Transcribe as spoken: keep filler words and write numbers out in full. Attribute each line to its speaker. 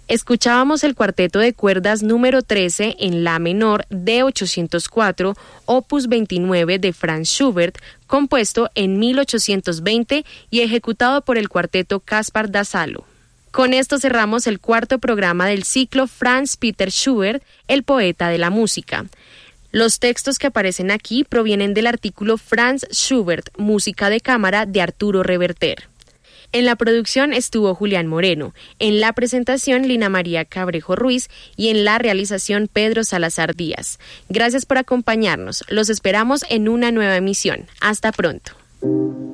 Speaker 1: Escuchábamos el cuarteto de cuerdas número trece en la menor de ochocientos cuatro, opus veintinueve de Franz Schubert, compuesto en mil ochocientos veinte y ejecutado por el cuarteto Caspar Dassalo. Con esto cerramos el cuarto programa del ciclo Franz Peter Schubert, el poeta de la música. Los textos que aparecen aquí provienen del artículo Franz Schubert, música de cámara de Arturo Reverter. En la producción estuvo Julián Moreno, en la presentación Lina María Cabrejo Ruiz y en la realización Pedro Salazar Díaz. Gracias por acompañarnos. Los esperamos en una nueva emisión. Hasta pronto.